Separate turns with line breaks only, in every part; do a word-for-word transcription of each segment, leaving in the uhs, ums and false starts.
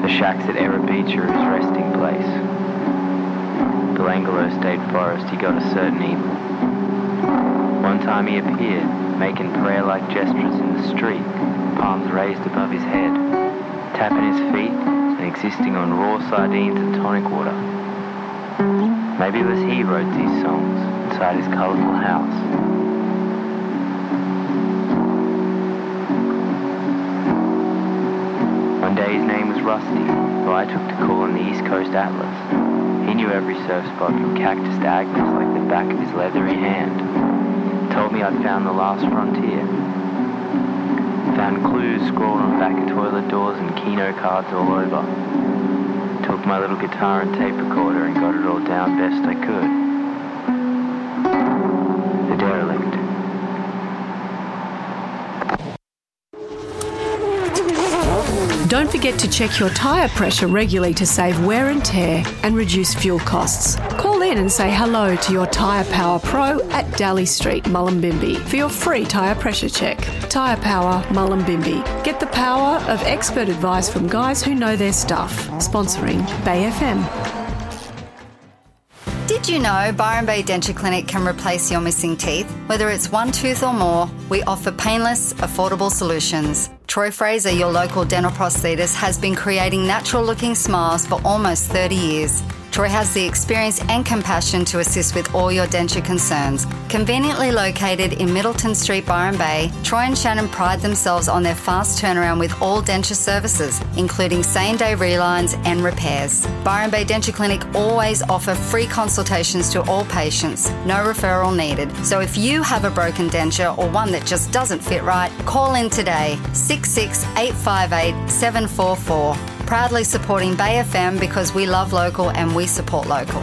shacks at Erebeach are his resting place. Belangolo State Forest, he got a certain evil. One time he appeared, making prayer-like gestures in the street, palms raised above his head, tapping his feet and existing on raw sardines and tonic water. Maybe it was he wrote these songs inside his colourful house. One day his name was Rusty, who I took to call on the East Coast Atlas. He knew every surf spot from Cactus to Agnes like the back of his leathery hand. Told me I'd found the last frontier. Found clues scrawled on back of toilet doors and Keno cards all over. Took my little guitar and tape recorder and got it all down best I could. The Derelict.
Don't forget to check your tyre pressure regularly to save wear and tear and reduce fuel costs. Call in and say hello to your Tyre Power Pro at Daly Street, Mullumbimby for your free tyre pressure check. Tyre Power, Mullumbimby. Get the power of expert advice from guys who know their stuff. Sponsoring Bay F M.
Did you know Byron Bay Denture Clinic can replace your missing teeth? Whether it's one tooth or more, we offer painless, affordable solutions. Troy Fraser, your local dental prosthetist, has been creating natural-looking smiles for almost thirty years. Troy has the experience and compassion to assist with all your denture concerns. Conveniently located in Middleton Street, Byron Bay, Troy and Shannon pride themselves on their fast turnaround with all denture services, including same-day relines and repairs. Byron Bay Denture Clinic always offer free consultations to all patients, no referral needed. So if you have a broken denture or one that just doesn't fit right, call in today, six six eight five eight seven four four. Proudly supporting Bay F M because we love local and we support local.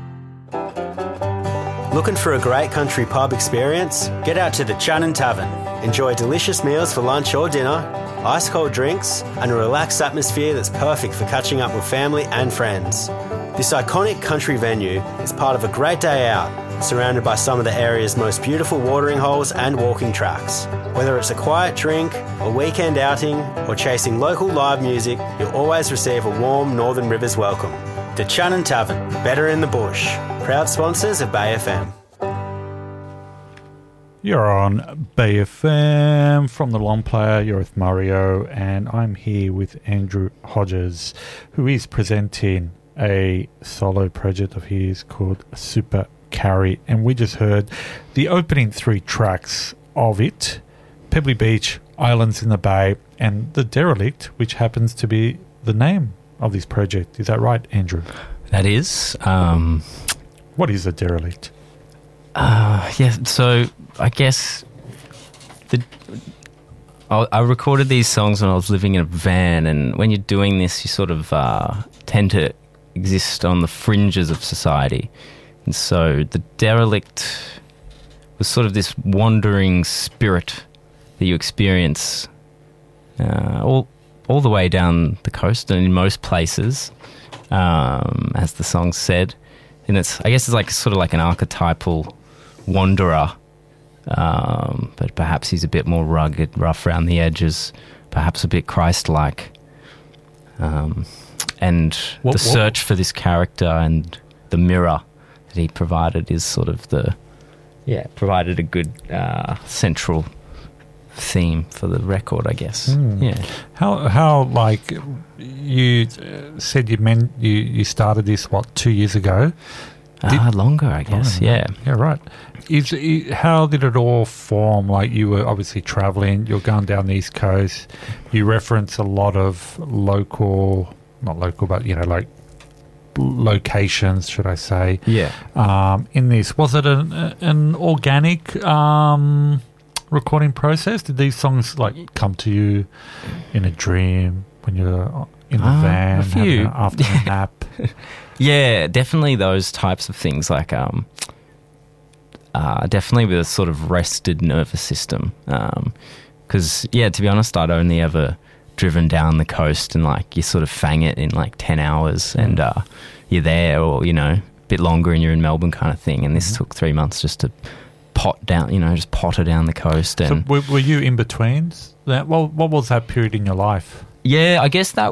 Looking for a great country pub experience? Get out to the Channon Tavern. Enjoy delicious meals for lunch or dinner, ice-cold drinks, and a relaxed atmosphere that's perfect for catching up with family and friends. This iconic country venue is part of a great day out, surrounded by some of the area's most beautiful watering holes and walking tracks. Whether it's a quiet drink, a weekend outing, or chasing local live music, you'll always receive a warm Northern Rivers welcome. The Channon Tavern, better in the bush. Proud sponsors of Bay F M.
You're on Bay F M from the Long Player. You're with Mario, and I'm here with Andrew Hodges, who is presenting a solo project of his called Super Carry, and we just heard the opening three tracks of it: Pebbly Beach, Islands in the Bay, and The Derelict, which happens to be the name of this project. Is that right, Andrew?
That is. Um,
what is The Derelict?
Uh, yeah, so I guess the I, I recorded these songs when I was living in a van, and when you're doing this, you sort of uh, tend to exist on the fringes of society. And so The Derelict was sort of this wandering spirit that you experience uh, all all the way down the coast and in most places, um, as the song said. And it's, I guess it's like sort of like an archetypal wanderer, um, but perhaps he's a bit more rugged, rough around the edges, perhaps a bit Christ-like. Um, and
what,
the search
what?
for this character and the mirror that he provided is sort of the, yeah, provided a good uh, central theme for the record, I guess.
Mm.
Yeah.
How how like you said you meant you, you started this what two years ago?
Did, uh, longer, I guess.
Longer,
yeah.
Yeah, right. Is, is how did it all form? Like, you were obviously traveling. You're going down the East Coast. You reference a lot of local, not local, but you know, like locations, should I say?
Yeah.
Um, in this, was it an an organic um, recording process? Did these songs like come to you in a dream when you're in the
uh,
van
a few.
having an afternoon nap?
Yeah, definitely those types of things, like um, uh, definitely with a sort of rested nervous system. Because, um, yeah, to be honest, I'd only ever driven down the coast and, like, you sort of fang it in, like, ten hours and uh, you're there, or, you know, a bit longer and you're in Melbourne kind of thing. And this mm-hmm. took three months just to pot down, you know, just potter down the coast. And
so were, were you in between that? Well, what was that period in your life?
Yeah, I guess that